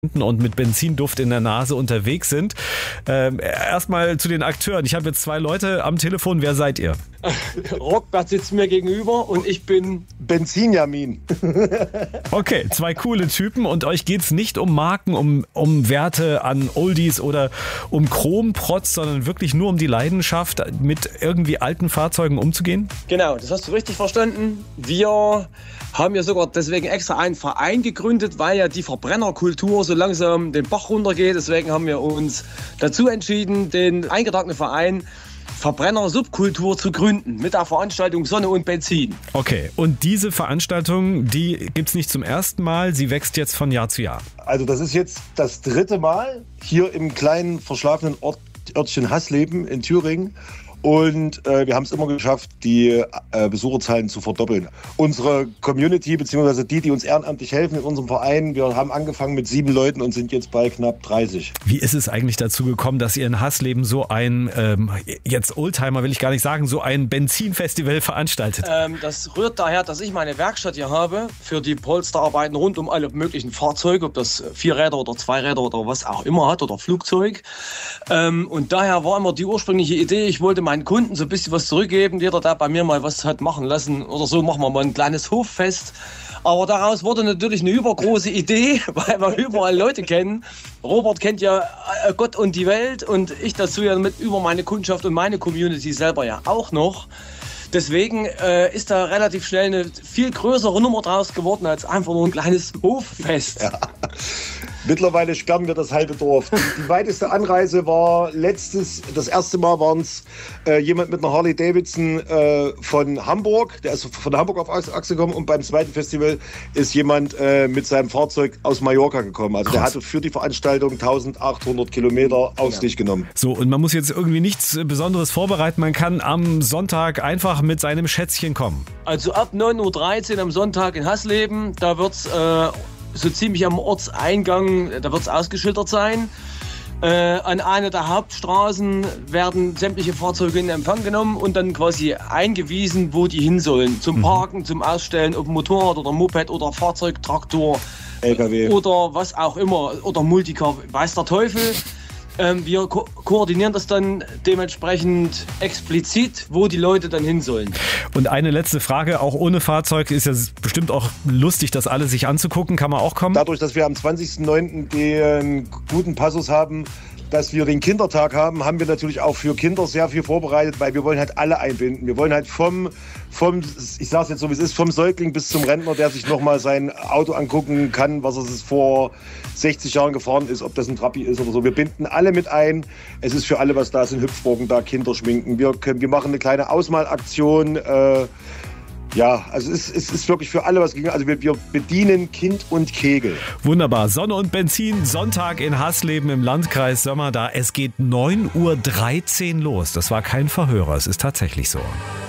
und mit Benzinduft in der Nase unterwegs sind. Erstmal zu den Akteuren. Ich habe jetzt 2 Leute am Telefon. Wer seid ihr? Rockbert sitzt mir gegenüber und ich bin Benzinjamin. Okay, 2 coole Typen und euch geht's nicht um Marken, um Werte an Oldies oder um Chromprotz, sondern wirklich nur um die Leidenschaft, mit irgendwie alten Fahrzeugen umzugehen? Genau, das hast du richtig verstanden. Wir haben ja sogar deswegen extra einen Verein gegründet, weil ja die Verbrennerkultur so langsam den Bach runtergeht. Deswegen haben wir uns dazu entschieden, den eingetragenen Verein Verbrenner-Subkultur zu gründen mit der Veranstaltung Sonne und Benzin. Okay, und diese Veranstaltung, die gibt's nicht zum ersten Mal, sie wächst jetzt von Jahr zu Jahr. Also das ist jetzt das 3. Mal hier im kleinen verschlafenen Örtchen Hasleben in Thüringen. Und wir haben es immer geschafft, die Besucherzahlen zu verdoppeln. Unsere Community, beziehungsweise die uns ehrenamtlich helfen in unserem Verein, wir haben angefangen mit 7 Leuten und sind jetzt bei knapp 30. Wie ist es eigentlich dazu gekommen, dass ihr in Hasleben so ein, jetzt Oldtimer will ich gar nicht sagen, so ein Benzinfestival veranstaltet? Das rührt daher, dass ich meine Werkstatt hier habe für die Polsterarbeiten rund um alle möglichen Fahrzeuge, ob das 4 Räder oder 2 Räder oder was auch immer hat oder Flugzeug. Und daher war immer die ursprüngliche Idee, ich wollte meinen Kunden so ein bisschen was zurückgeben. Jeder, der bei mir mal was hat machen lassen oder so, machen wir mal ein kleines Hoffest. Aber daraus wurde natürlich eine übergroße Idee, weil wir überall Leute kennen. Robert kennt ja Gott und die Welt und ich dazu ja mit über meine Kundschaft und meine Community selber ja auch noch. Deswegen ist da relativ schnell eine viel größere Nummer draus geworden als einfach nur ein kleines Hoffest. Ja. Mittlerweile sperren wir das halbe Dorf. Die weiteste Anreise war das erste Mal waren es jemand mit einer Harley Davidson von Hamburg, der ist von Hamburg auf Achse gekommen, und beim zweiten Festival ist jemand mit seinem Fahrzeug aus Mallorca gekommen. Also der hatte für die Veranstaltung 1800 Kilometer auf sich genommen. So, und man muss jetzt irgendwie nichts Besonderes vorbereiten, man kann am Sonntag einfach mit seinem Schätzchen kommen. Also ab 9:13 Uhr am Sonntag in Hasleben, da wird's so ziemlich am Ortseingang, da wird es ausgeschildert sein. An einer der Hauptstraßen werden sämtliche Fahrzeuge in Empfang genommen und dann quasi eingewiesen, wo die hin sollen. Zum Parken, zum Ausstellen, ob Motorrad oder Moped oder Fahrzeug, Traktor, LKW oder was auch immer, oder Multicar, weiß der Teufel. Wir koordinieren das dann dementsprechend explizit, wo die Leute dann hin sollen. Und eine letzte Frage, auch ohne Fahrzeug ist ja bestimmt auch lustig, das alles sich anzugucken. Kann man auch kommen? Dadurch, dass wir am 20.09. den guten Passus haben, dass wir den Kindertag haben, haben wir natürlich auch für Kinder sehr viel vorbereitet, weil wir wollen halt alle einbinden. Wir wollen halt vom ich sage es jetzt so, wie es ist, vom Säugling bis zum Rentner, der sich nochmal sein Auto angucken kann, was es vor 60 Jahren gefahren ist, ob das ein Trabi ist oder so. Wir binden alle mit ein. Es ist für alle was da, es sind Hüpfburgen da, Kinder schminken. Wir machen eine kleine Ausmalaktion. Ja, also es ist wirklich für alle was gegangen. Also wir bedienen Kind und Kegel. Wunderbar. Sonne und Benzin, Sonntag in Hasleben im Landkreis Sömmerda. Es geht 9:13 Uhr los. Das war kein Verhörer, es ist tatsächlich so.